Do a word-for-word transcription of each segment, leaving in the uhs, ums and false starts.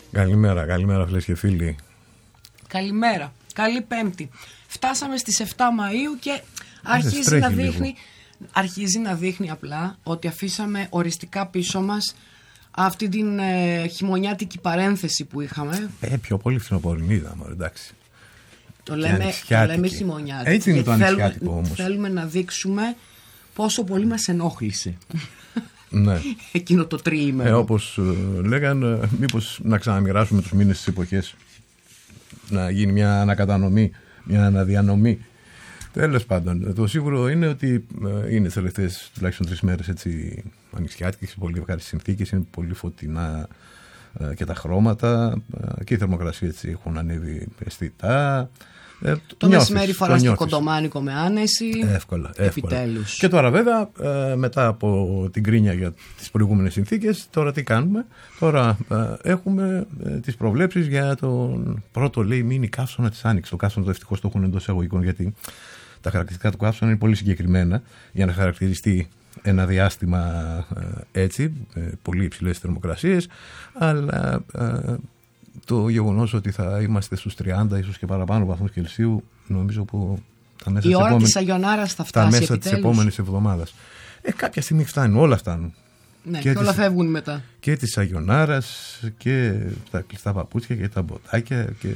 Καλημέρα, καλημέρα φίλες και φίλοι. Καλημέρα, καλή Πέμπτη. Φτάσαμε στις εφτά Μαΐου και αρχίζει να, δείχνει, αρχίζει να δείχνει απλά ότι αφήσαμε οριστικά πίσω μας αυτή την ε, χειμωνιάτικη παρένθεση που είχαμε. Ε, πιο πολύ φθινοπορεινή είδαμε, εντάξει. Το λέμε, το λέμε χειμωνιάτικη. Έτσι είναι το ανοιξιάτικο όμως. Θέλουμε να δείξουμε πόσο πολύ μας ενόχλησε. Ναι. Εκείνο το τριήμερο. Ε, όπως ε, λέγανε, μήπως να ξαναμοιράσουμε τους μήνες στις εποχές. Να γίνει μια ανακατανομή, μια αναδιανομή. Τέλος πάντων, το σίγουρο είναι ότι ε, είναι τις τελευταίες τουλάχιστον τρεις μέρες έτσι ανοιξιάτικες, πολύ ευχάριστες συνθήκες, είναι πολύ φωτεινά ε, και τα χρώματα ε, και οι θερμοκρασίες έτσι έχουν ανέβει αισθητά. Ε, το μεσημέρι φοράς το κοντομάνικο με άνεση. Εύκολα, εύκολα. Επιτέλους. Και τώρα βέβαια ε, μετά από την κρίνια για τις προηγούμενες συνθήκες, τώρα τι κάνουμε? Τώρα ε, έχουμε ε, τις προβλέψεις για τον πρώτο, λέει, μίνι καύσωνα της Άνοιξης. Το καύσωνα το ευτυχώς το έχουν εντός εισαγωγικών, γιατί τα χαρακτηριστικά του καύσωνα είναι πολύ συγκεκριμένα για να χαρακτηριστεί ένα διάστημα ε, έτσι, ε, πολύ υψηλές θερμοκρασίες, αλλά ε, το γεγονός ότι θα είμαστε στους τριάντα ίσως και παραπάνω βαθμούς Κελσίου, νομίζω που τα μέσα, η της, ώρα επόμενη, της Αγιονάρας θα φτάσει, τα μέσα επιτέλους. της επόμενης εβδομάδας. Ε, κάποια στιγμή φτάνουν, όλα φτάνουν. Ναι, και, και όλα της, φεύγουν μετά. Και της Αγιονάρας και τα κλειστά παπούτσια και τα μποτάκια και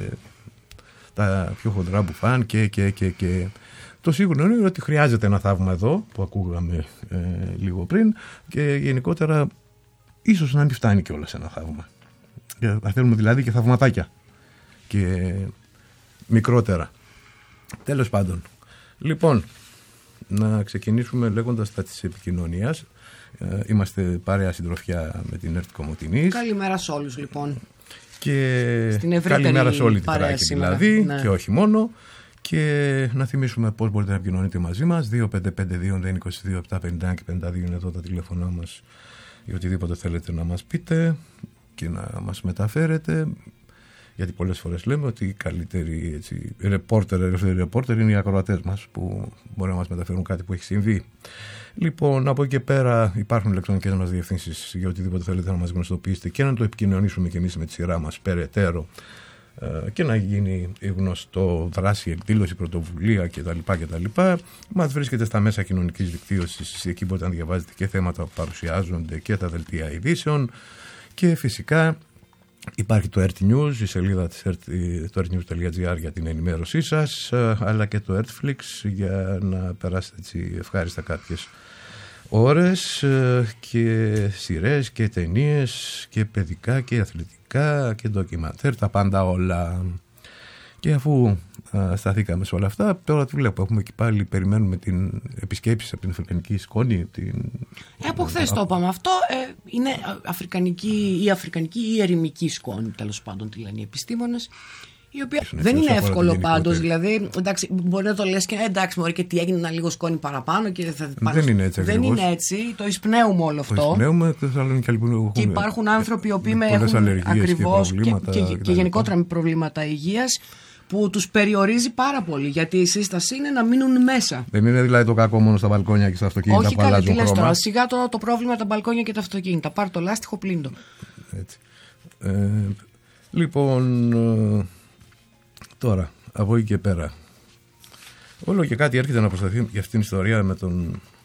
τα πιο χοντρά μπουφάν και, και, και, και. Το σίγουρο είναι ότι χρειάζεται ένα θαύμα εδώ που ακούγαμε ε, λίγο πριν, και γενικότερα ίσως να μην φτάνει κιόλας ένα θαύμα. Θα θέλουμε δηλαδή και θαυματάκια και μικρότερα. Τέλος πάντων, λοιπόν, να ξεκινήσουμε λέγοντας τα της επικοινωνίας. ε, Είμαστε παρέα συντροφιά με την ΕΡΤ Κομοτηνής. Καλημέρα σε όλους λοιπόν. Και καλημέρα σε όλη την Θράκη δηλαδή, ναι. Και όχι μόνο. Και να θυμίσουμε πώς μπορείτε να επικοινωνείτε μαζί μας. Δύο πέντε πέντε δύο είκοσι δύο επτά πενήντα ένα και πενήντα δύο είναι εδώ τα τηλέφωνά μας για οτιδήποτε θέλετε να μας πείτε και να μας μεταφέρετε, γιατί πολλές φορές λέμε ότι οι καλύτεροι έτσι, ρεπόρτερ, ελεύθεροι ρεπόρτερ είναι οι ακροατές μας που μπορεί να μας μεταφέρουν κάτι που έχει συμβεί. Λοιπόν, από εκεί και πέρα υπάρχουν ηλεκτρονικές μας διευθύνσεις για οτιδήποτε θέλετε να μας γνωστοποιήσετε και να το επικοινωνήσουμε και εμείς με τη σειρά μας περαιτέρω και να γίνει γνωστό, δράση, εκδήλωση, πρωτοβουλία κτλ. κτλ. Μας βρίσκεται στα μέσα κοινωνικής δικτύωσης, εκεί μπορείτε να διαβάζετε και θέματα που παρουσιάζονται και τα δελτία ειδήσεων. Και φυσικά υπάρχει το ERT News, η σελίδα της ERT, το ερτ νιους τελεία τζι άρ για την ενημέρωσή σας, αλλά και το ERTFlix για να περάσετε έτσι ευχάριστα κάποιες ώρες και σειρές και ταινίες και παιδικά και αθλητικά και ντοκιμαντέρ, τα πάντα όλα. Και αφού α, σταθήκαμε σε όλα αυτά, τώρα τι βλέπω, έχουμε και πάλι περιμένουμε την επισκέψη από την αφρικανική σκόνη. Την... Ε, από χθες το είπαμε αυτό, ε, είναι αφρικανική ή αφρικανική ή ερημική σκόνη, τέλος πάντων τη λένε οι επιστήμονες, η οποία είναι δεν είναι εύκολο πάντως, δηλαδή εντάξει, μπορεί να το λες και εντάξει μωρέ και τι έγινε, ένα λίγο σκόνη παραπάνω και θα πάνω... δεν είναι έτσι δεν ακριβώς. Είναι έτσι, το εισπνέουμε όλο αυτό. Το εισπνέουμε και, και υπάρχουν άνθρωποι οι οποίοι έχουν ακριβώς και, και, και, και, και γενικότερα με προβλήματα υγείας, που τους περιορίζει πάρα πολύ, γιατί η σύσταση είναι να μείνουν μέσα. Δεν είναι δηλαδή το κακό μόνο στα μπαλκόνια και στα αυτοκίνητα. Όχι, που αλλάζουν καλά, τι λες τώρα, χρώμα. σιγά το, το πρόβλημα τα μπαλκόνια και τα αυτοκίνητα. Πάρ' το λάστιχο, πλύντο. Έτσι. Ε, λοιπόν, ε, τώρα, από εκεί και πέρα, όλο και κάτι έρχεται να προσταθεί για αυτήν την ιστορία με τον